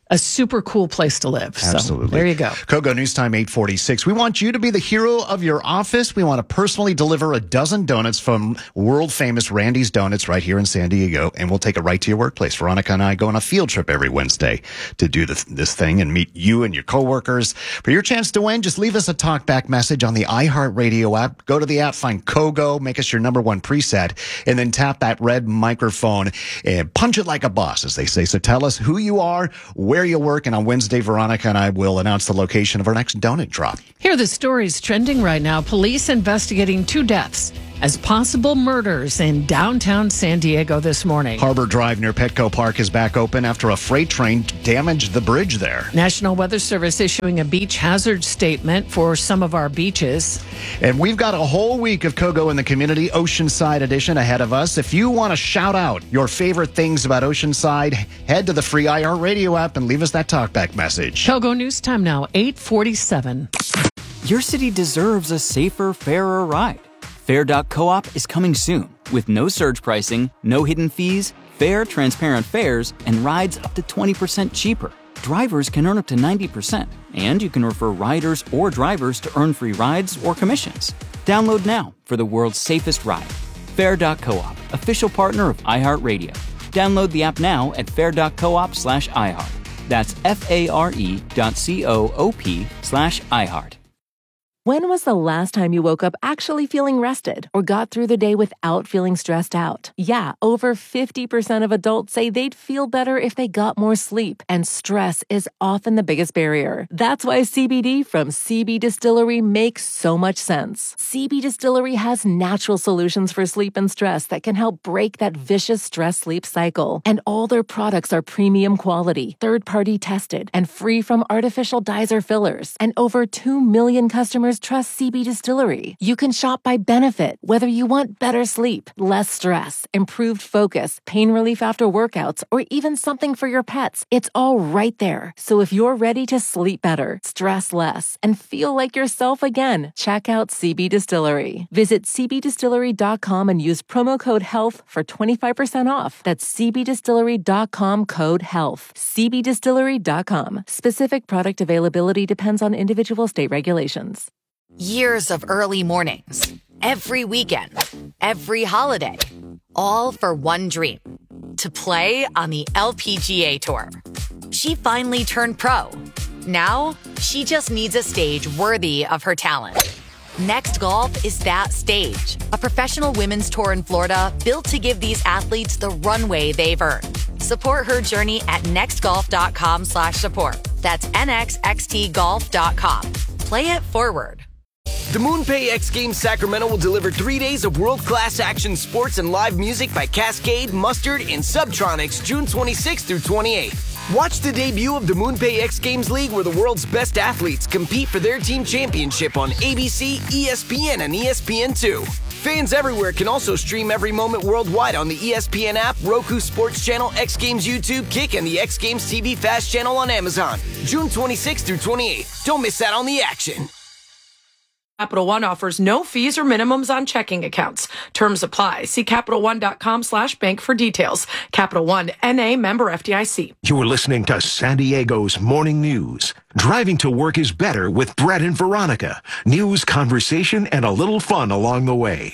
a super cool place to live. Absolutely. So there you go. Kogo News Time eight forty-six. We want you to be the hero of your office. We want to personally deliver a dozen donuts from world famous Randy's Donuts right here in San Diego, and we'll take it right to your workplace. Veronica and I go on a field trip every Wednesday to do this, this thing and meet you and your coworkers. For your chance to win, just leave us a talkback message on the iHeartRadio app. Go to the app, find Kogo, make us your number one preset, and then tap that red microphone and punch it like a boss, as they say. So tell us who you are, where you work, and on Wednesday, Veronica and I will announce the location of our next donut drop. Here are the stories trending right now. Police investigating two deaths as possible murders in downtown San Diego this morning. Harbor Drive near Petco Park is back open after a freight train damaged the bridge there. National Weather Service issuing a beach hazard statement for some of our beaches. And we've got a whole week of Kogo in the Community Oceanside edition ahead of us. If you want to shout out your favorite things about Oceanside, head to the free iHeartRadio app and leave us that talkback message. Kogo News Time now, eight forty-seven. Your city deserves a safer, fairer ride. Fair dot coop is coming soon with no surge pricing, no hidden fees, fair, transparent fares, and rides up to twenty percent cheaper. Drivers can earn up to ninety percent, and you can refer riders or drivers to earn free rides or commissions. Download now for the world's safest ride. Fair dot coop, official partner of iHeartRadio. Download the app now at fair dot coop slash iHeart. That's F-A-R-E dot C-O-O-P slash iHeart. When was the last time you woke up actually feeling rested or got through the day without feeling stressed out? Yeah, over fifty percent of adults say they'd feel better if they got more sleep, and stress is often the biggest barrier. That's why C B D from C B Distillery makes so much sense. C B Distillery has natural solutions for sleep and stress that can help break that vicious stress-sleep cycle. And all their products are premium quality, third-party tested, and free from artificial dyes or fillers. And over two million customers trust C B Distillery. You can shop by benefit, whether you want better sleep, less stress, improved focus, pain relief after workouts, or even something for your pets. It's all right there. So if you're ready to sleep better, stress less, and feel like yourself again, check out C B Distillery. Visit c b distillery dot com and use promo code HEALTH for twenty-five percent off. That's c b distillery dot com code HEALTH. c b distillery dot com. Specific product availability depends on individual state regulations. Years of early mornings, every weekend, every holiday, all for one dream, to play on the L P G A Tour. She finally turned pro. Now, she just needs a stage worthy of her talent. Next Golf is that stage, a professional women's tour in Florida built to give these athletes the runway they've earned. Support her journey at next golf dot com slash support. That's N X X T golf dot com. Play it forward. The MoonPay X Games Sacramento will deliver three days of world-class action sports and live music by Cascade, Mustard, and Subtronics June twenty-sixth through twenty-eighth. Watch the debut of the MoonPay X Games League, where the world's best athletes compete for their team championship on A B C, E S P N, and E S P N two. Fans everywhere can also stream every moment worldwide on the E S P N app, Roku Sports Channel, X Games YouTube, Kick, and the X Games T V Fast Channel on Amazon. June twenty-sixth through twenty-eighth. Don't miss out on the action. Capital One offers no fees or minimums on checking accounts. Terms apply. See Capital One dot com slash bank for details. Capital One, N A, member F D I C. You're listening to San Diego's Morning News. Driving to work is better with Brett and Veronica. News, conversation, and a little fun along the way.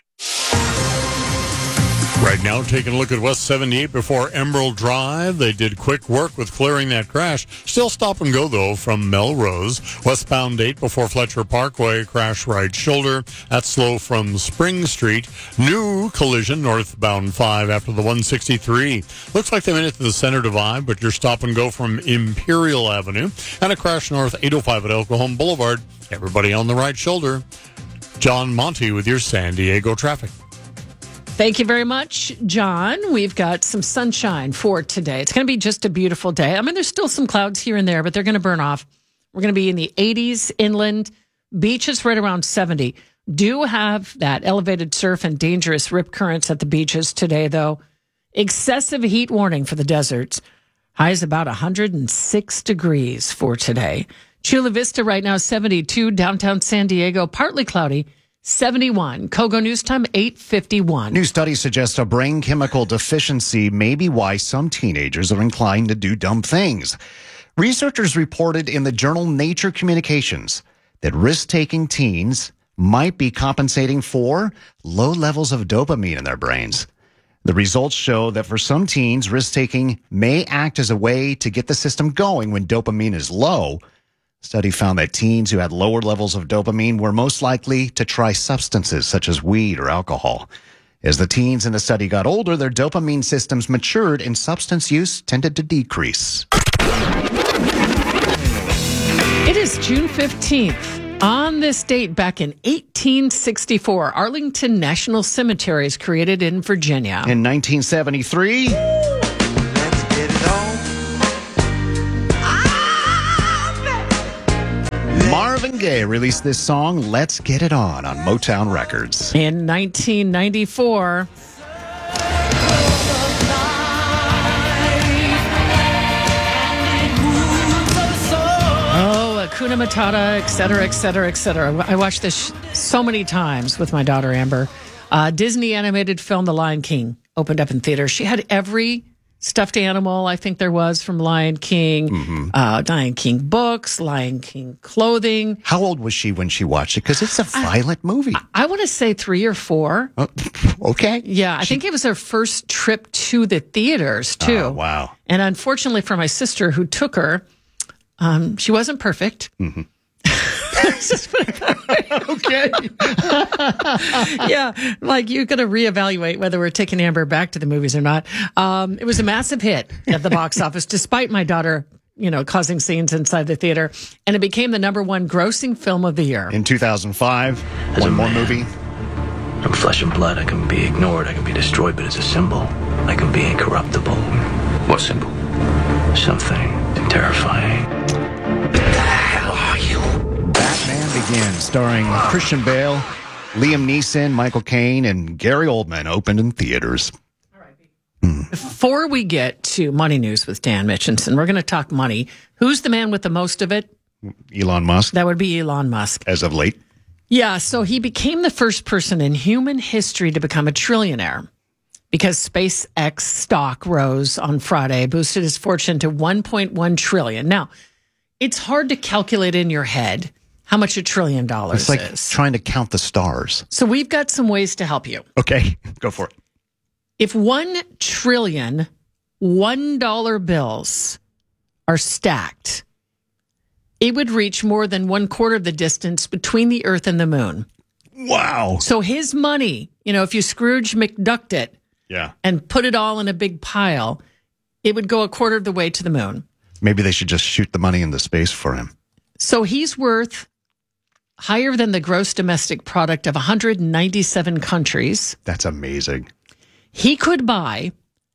Right now, taking a look at West seventy-eight before Emerald Drive. They did quick work with clearing that crash. Still stop and go, though, from Melrose. Westbound eight before Fletcher Parkway, crash right shoulder. That's slow from Spring Street. New collision northbound five after the one sixty-three. Looks like they made it to the center divide, but you're stop and go from Imperial Avenue. And a crash north eight oh five at El Cajon Boulevard. Everybody on the right shoulder. John Monty with your San Diego traffic. Thank you very much, John. We've got some sunshine for today. It's going to be just a beautiful day. I mean, there's still some clouds here and there, but they're going to burn off. We're going to be in the eighties inland, beaches right around seventy. Do have that elevated surf and dangerous rip currents at the beaches today, though. Excessive heat warning for the deserts. High is about one hundred six degrees for today. Chula Vista right now, seventy-two. Downtown San Diego, partly cloudy. seventy-one. Kogo News Time, eight fifty-one. New studies suggest a brain chemical deficiency may be why some teenagers are inclined to do dumb things. Researchers reported in the journal Nature Communications that risk-taking teens might be compensating for low levels of dopamine in their brains. The results show that for some teens, risk-taking may act as a way to get the system going when dopamine is low. Study found that teens who had lower levels of dopamine were most likely to try substances such as weed or alcohol. As the teens in the study got older, their dopamine systems matured and substance use tended to decrease. It is June fifteenth. On this date, back in eighteen sixty-four, Arlington National Cemetery is created in Virginia. In nineteen seventy-three... Let's get it on. Marvin Gaye released this song, Let's Get It On, on Motown Records. In nineteen ninety-four... Hakuna Matata, et cetera, et cetera, et cetera. I watched this so many times with my daughter, Amber. Uh, Disney animated film The Lion King opened up in theaters. She had every stuffed animal I think there was from Lion King, mm-hmm. uh, Lion King books, Lion King clothing. How old was she when she watched it? Because it's a violent I, movie. I, I want to say three or four. Oh, okay. Yeah, I she, think it was her first trip to the theaters, too. Oh, wow. And unfortunately for my sister who took her, Um, she wasn't perfect. Mm-hmm. Okay. Yeah, like you're going to reevaluate whether we're taking Amber back to the movies or not. Um, it was a massive hit at the box office, despite my daughter, you know, causing scenes inside the theater, and it became the number one grossing film of the year. In two thousand five, as one a more man, movie. I'm flesh and blood. I can be ignored. I can be destroyed, but as a symbol, I can be incorruptible. What symbol? Something terrifying. Batman Begins, starring Christian Bale, Liam Neeson, Michael Caine, and Gary Oldman, opened in theaters. Before we get to money news with Dan Mitchinson, we're going to talk money. Who's the man with the most of it? Elon Musk. That would be Elon Musk. As of late. Yeah, so he became the first person in human history to become a trillionaire because SpaceX stock rose on Friday, boosted his fortune to one point one trillion dollars. Now, it's hard to calculate in your head how much a trillion dollars is. It's like is. trying to count the stars. So we've got some ways to help you. Okay, go for it. If one trillion one dollar bills are stacked, it would reach more than one quarter of the distance between the Earth and the moon. Wow. So his money, you know, if you Scrooge McDucked it yeah. and put it all in a big pile, it would go a quarter of the way to the moon. Maybe they should just shoot the money into space for him. So he's worth higher than the gross domestic product of one hundred ninety-seven countries. That's amazing. He could buy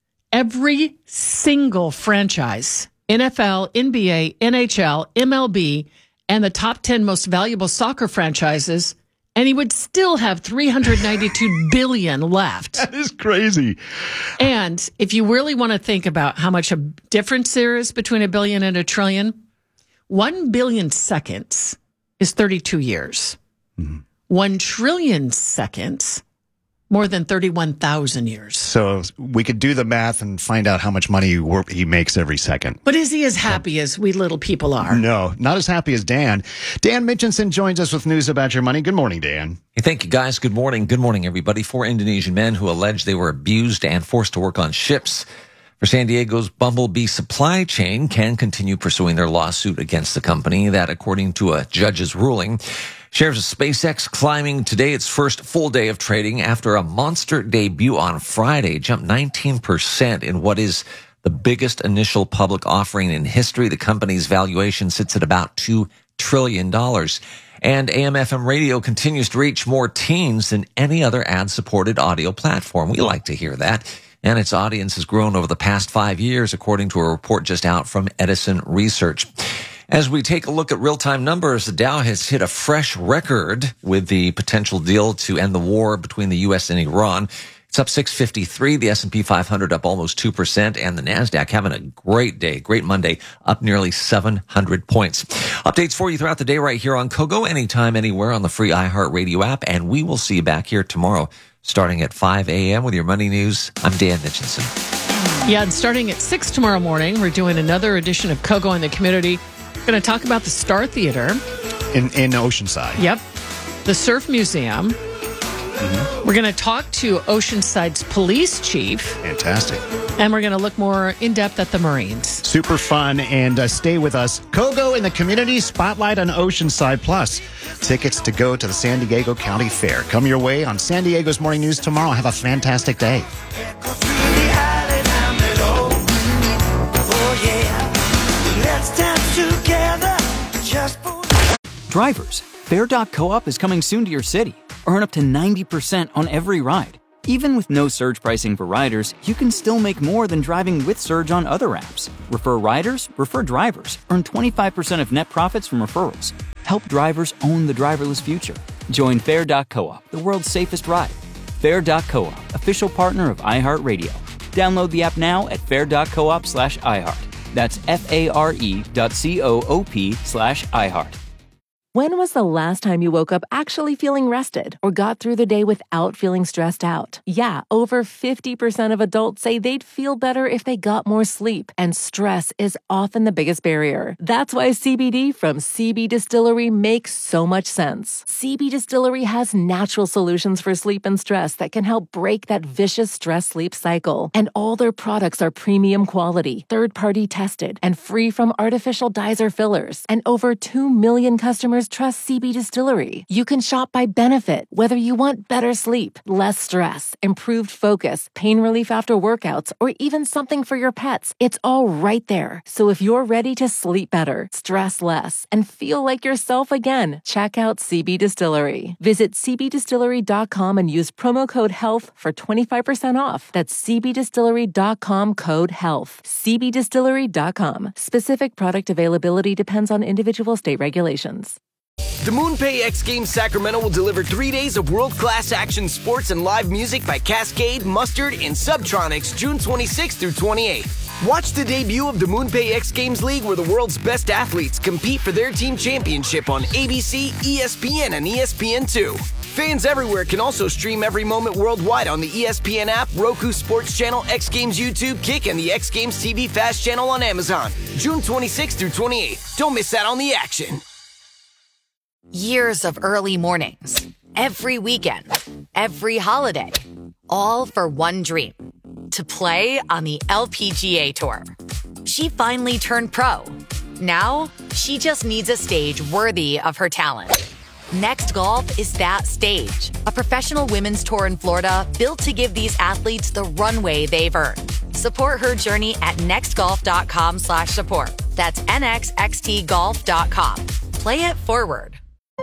every single franchise, N F L, N B A, N H L, M L B, and the top ten most valuable soccer franchises, and he would still have three hundred ninety-two billion dollars left. That is crazy. And if you really want to think about how much a difference there is between a billion and a trillion, one billion seconds is thirty-two years. Mm-hmm. One trillion seconds, more than thirty-one thousand years. So we could do the math and find out how much money he makes every second. But is he as happy as we little people are? No, not as happy as Dan. Dan Mitchinson joins us with news about your money. Good morning, Dan. Hey, thank you, guys. Good morning. Good morning, everybody. Four Indonesian men who allege they were abused and forced to work on ships for San Diego's Bumblebee supply chain can continue pursuing their lawsuit against the company. That, according to a judge's ruling, shares of SpaceX climbing today its first full day of trading after a monster debut on Friday, jumped nineteen percent in what is the biggest initial public offering in history. The company's valuation sits at about two trillion dollars. And A M F M radio continues to reach more teens than any other ad-supported audio platform. We like to hear that. And its audience has grown over the past five years, according to a report just out from Edison Research. As we take a look at real-time numbers, the Dow has hit a fresh record with the potential deal to end the war between the U S and Iran. It's up six fifty-three, the S and P five hundred up almost two percent, and the NASDAQ having a great day, great Monday, up nearly seven hundred points. Updates for you throughout the day right here on Kogo, anytime, anywhere on the free iHeartRadio app, and we will see you back here tomorrow starting at five a.m. with your money news. I'm Dan Mitchinson. Yeah, and starting at six tomorrow morning, we're doing another edition of Kogo in the Community. We're going to talk about the Star Theater. In, in Oceanside. Yep. The Surf Museum. Mm-hmm. We're going to talk to Oceanside's police chief. Fantastic. And we're going to look more in-depth at the Marines. Super fun, and uh, stay with us. Kogo in the Community Spotlight on Oceanside Plus. Tickets to go to the San Diego County Fair. Come your way on San Diego's Morning News tomorrow. Have a fantastic day. Drivers, Fair dot coop is coming soon to your city. Earn up to ninety percent on every ride. Even with no surge pricing for riders, you can still make more than driving with surge on other apps. Refer riders, refer drivers. Earn twenty-five percent of net profits from referrals. Help drivers own the driverless future. Join Fair dot coop, the world's safest ride. Fair dot coop, official partner of iHeartRadio. Download the app now at fair dot coop slash iHeart. That's F-A-R-E dot C-O-O-P slash iHeart. When was the last time you woke up actually feeling rested or got through the day without feeling stressed out? Yeah, over fifty percent of adults say they'd feel better if they got more sleep, and stress is often the biggest barrier. That's why C B D from C B Distillery makes so much sense. C B Distillery has natural solutions for sleep and stress that can help break that vicious stress-sleep cycle. And all their products are premium quality, third-party tested, and free from artificial dyes or fillers. And over two million customers trust C B Distillery. You can shop by benefit, whether you want better sleep, less stress, improved focus, pain relief after workouts, or even something for your pets. It's all right there. So if you're ready to sleep better, stress less, and feel like yourself again, check out C B Distillery. Visit c b distillery dot com and use promo code HEALTH for twenty-five percent off. That's c b distillery dot com code HEALTH. c b distillery dot com. Specific product availability depends on individual state regulations. The MoonPay X Games Sacramento will deliver three days of world-class action sports and live music by Cascade, Mustard, and Subtronics June twenty-sixth through twenty-eighth. Watch the debut of the MoonPay X Games League, where the world's best athletes compete for their team championship on A B C, E S P N, and E S P N two. Fans everywhere can also stream every moment worldwide on the E S P N app, Roku Sports Channel, X Games YouTube, Kick, and the X Games T V Fast Channel on Amazon. June twenty-sixth through twenty-eighth. Don't miss out on the action. Years of early mornings, every weekend, every holiday, all for one dream, to play on the L P G A Tour. She finally turned pro. Now, she just needs a stage worthy of her talent. Next Golf is that stage, a professional women's tour in Florida built to give these athletes the runway they've earned. Support her journey at nextgolf.com slash support. That's N X X T golf dot com. Play it forward.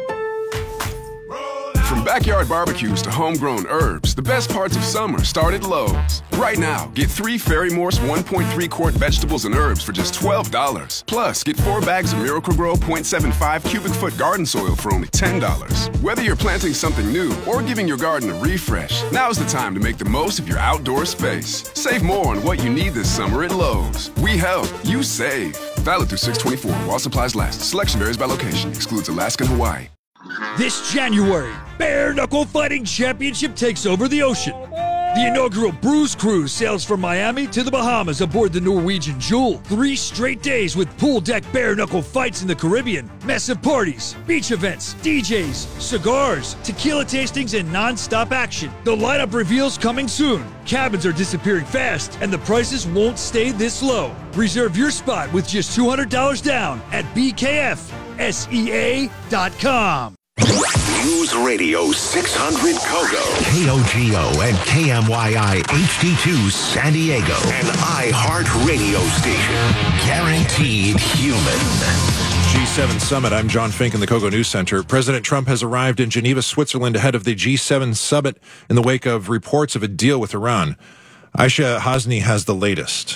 From backyard barbecues to homegrown herbs, the best parts of summer start at Lowe's. Right now, get three Ferry Morse one point three quart vegetables and herbs for just twelve dollars. Plus, get four bags of Miracle-Gro point seven five cubic foot garden soil for only ten dollars. Whether you're planting something new or giving your garden a refresh, now's the time to make the most of your outdoor space. Save more on what you need this summer at Lowe's. We help, you save. Valid through six twenty-four while supplies last. Selection varies by location. Excludes Alaska and Hawaii. This January, Bare Knuckle Fighting Championship takes over the ocean. The inaugural Bruise Cruise sails from Miami to the Bahamas aboard the Norwegian Jewel. Three straight days with pool deck bare knuckle fights in the Caribbean, massive parties, beach events, D Js, cigars, tequila tastings, and non-stop action. The lineup reveals coming soon. Cabins are disappearing fast, and the prices won't stay this low. Reserve your spot with just two hundred dollars down at B K F S E A dot com. News Radio six hundred Kogo, K O G O and K M Y I H D two San Diego, an iHeart radio station. Guaranteed human. G seven Summit. I'm John Fink in the Kogo News Center. President Trump has arrived in Geneva, Switzerland ahead of the G seven Summit in the wake of reports of a deal with Iran. Aisha Hasni has the latest.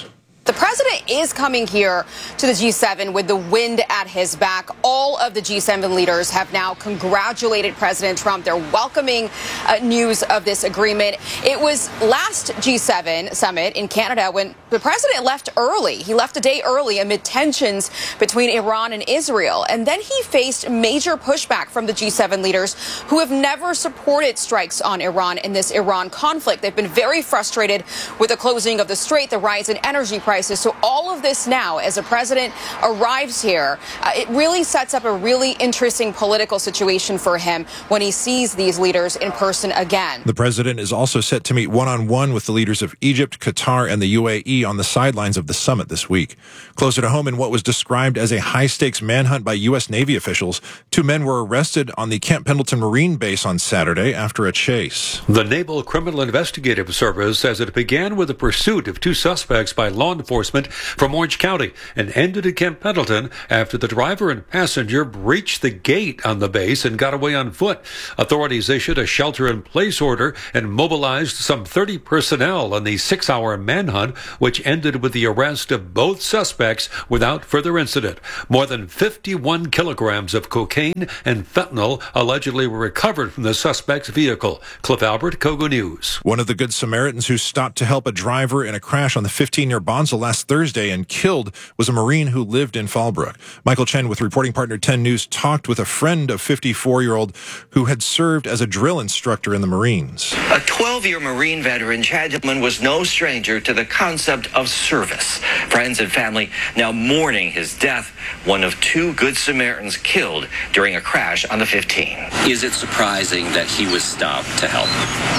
The president is coming here to the G seven with the wind at his back. All of the G seven leaders have now congratulated President Trump. They're welcoming uh, news of this agreement. It was last G seven summit in Canada when the president left early. He left a day early amid tensions between Iran and Israel. And then he faced major pushback from the G seven leaders who have never supported strikes on Iran in this Iran conflict. They've been very frustrated with the closing of the strait, the rise in energy prices. So all of this now, as the president arrives here, uh, it really sets up a really interesting political situation for him when he sees these leaders in person again. The president is also set to meet one-on-one with the leaders of Egypt, Qatar, and the U A E on the sidelines of the summit this week. Closer to home, in what was described as a high-stakes manhunt by U S Navy officials, two men were arrested on the Camp Pendleton Marine Base on Saturday after a chase. The Naval Criminal Investigative Service says it began with the pursuit of two suspects by law enforcement from Orange County and ended at Camp Pendleton after the driver and passenger breached the gate on the base and got away on foot. Authorities issued a shelter-in-place order and mobilized some thirty personnel on the six-hour manhunt, which ended with the arrest of both suspects without further incident. More than fifty-one kilograms of cocaine and fentanyl allegedly were recovered from the suspect's vehicle. Cliff Albert, Kogo News. One of the Good Samaritans who stopped to help a driver in a crash on the fifteen near Bonsall last Thursday and killed was a Marine who lived in Fallbrook. Michael Chen with reporting partner ten News talked with a friend of fifty-four-year-old who had served as a drill instructor in the Marines. A twelve-year Marine veteran, Chad Dillman, was no stranger to the concept of service. Friends and family now mourning his death, one of two Good Samaritans killed during a crash on the fifteen. Is it surprising that he was stopped to help?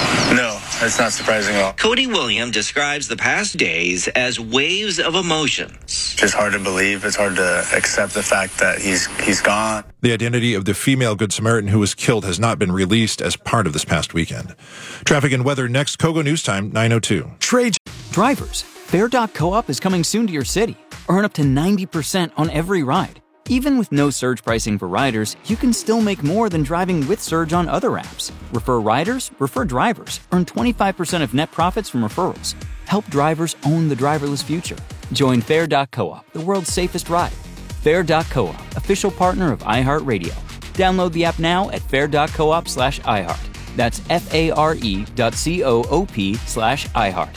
No, it's not surprising at all. Cody William describes the past days as waves of emotions. It's hard to believe. It's hard to accept the fact that he's he's gone. The identity of the female Good Samaritan who was killed has not been released as part of this past weekend. Traffic and weather next. Kogo News Time, nine oh two. Trade drivers. Fair dot co-op is coming soon to your city. Earn up to ninety percent on every ride. Even with no surge pricing for riders, you can still make more than driving with Surge on other apps. Refer riders, refer drivers. Earn twenty-five percent of net profits from referrals. Help drivers own the driverless future. Join Fair dot co-op, the world's safest ride. Fair dot co-op, official partner of iHeartRadio. Download the app now at fair dot coop slash iHeart. That's F-A-R-E dot C-O-O-P slash iHeart.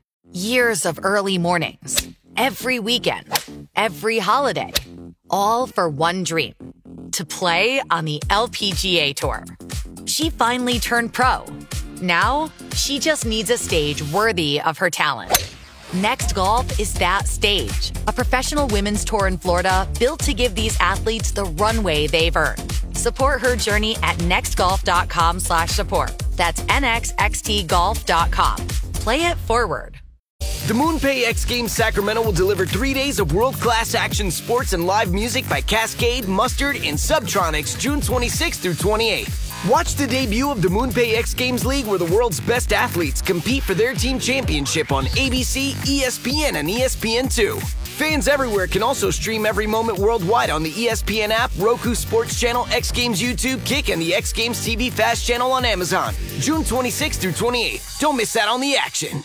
Years of early mornings, every weekend, every holiday, all for one dream, to play on the L P G A Tour. She finally turned pro. Now, she just needs a stage worthy of her talent. Next Golf is that stage, a professional women's tour in Florida built to give these athletes the runway they've earned. Support her journey at nextgolf.com slash support. That's N X X T golf dot com. Play it forward. The MoonPay X Games Sacramento will deliver three days of world-class action sports and live music by Cascade, Mustard, and Subtronics June twenty-sixth through twenty-eighth. Watch the debut of the MoonPay X Games League where the world's best athletes compete for their team championship on A B C, E S P N, and E S P N two. Fans everywhere can also stream every moment worldwide on the E S P N app, Roku Sports Channel, X Games YouTube, Kick, and the X Games T V Fast Channel on Amazon. June twenty-sixth through twenty-eighth. Don't miss out on the action.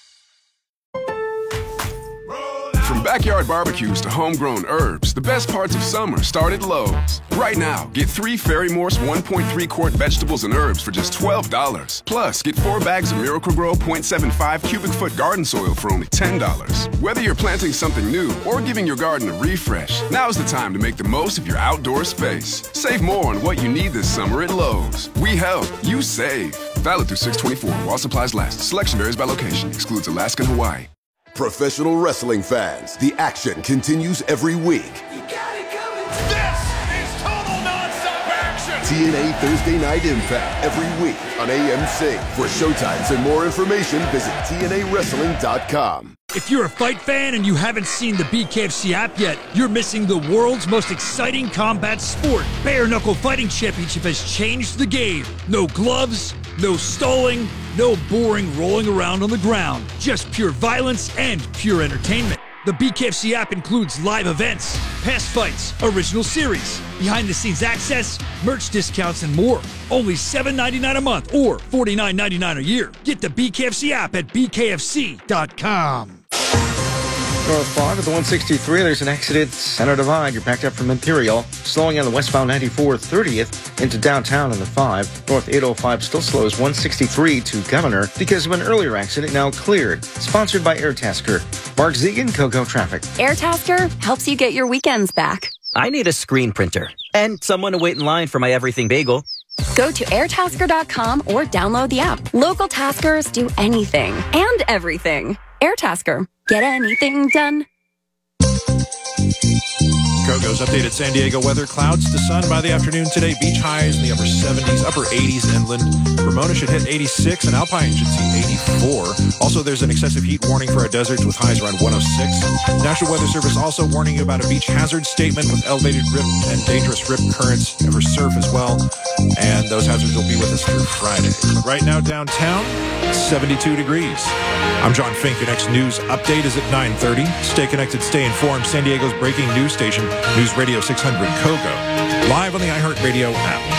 From backyard barbecues to homegrown herbs, the best parts of summer start at Lowe's. Right now, get three Fairy Morse one point three quart vegetables and herbs for just twelve dollars. Plus, get four bags of Miracle-Gro point seven five cubic foot garden soil for only ten dollars. Whether you're planting something new or giving your garden a refresh, now's the time to make the most of your outdoor space. Save more on what you need this summer at Lowe's. We help, you save. Valid through six twenty-four while supplies last. Selection varies by location. Excludes Alaska and Hawaii. Professional wrestling fans, the action continues every week. You got it coming. This is total nonstop action. T N A Thursday Night Impact every week on A M C. For showtimes and more information, visit T N A wrestling dot com. If you're a fight fan and you haven't seen the B K F C app yet, you're missing the world's most exciting combat sport. Bare Knuckle Fighting Championship has changed the game. No gloves, no stalling, no boring rolling around on the ground. Just pure violence and pure entertainment. The B K F C app includes live events, past fights, original series, behind-the-scenes access, merch discounts, and more. Only seven ninety-nine a month or forty-nine ninety-nine a year. Get the B K F C app at B K F C dot com. North five at the one sixty-three, there's an accident, Center Divide. You're backed up from Imperial. Slowing on the westbound ninety-four thirtieth into downtown on the five. North eight oh five still slows one sixty-three to Governor because of an earlier accident now cleared. Sponsored by Airtasker. Mark Zegan, Coco Traffic. Airtasker helps you get your weekends back. I need a screen printer and someone to wait in line for my Everything Bagel. Go to airtasker dot com or download the app. Local taskers do anything and everything. Airtasker. Get anything done. Kogo's updated San Diego weather. Clouds to sun by the afternoon today. Beach highs in the upper seventies, upper eighties inland. Ramona should hit eighty-six, and Alpine should see eighty-four. Also, there's an excessive heat warning for our deserts with highs around one oh six. National Weather Service also warning you about a beach hazard statement with elevated rip and dangerous rip currents for surf as well. And those hazards will be with us through Friday. Right now, downtown, seventy-two degrees. I'm John Fink. Your next news update is at nine thirty. Stay connected, stay informed. San Diego's breaking news station, News Radio six hundred Kogo. Live on the iHeartRadio app.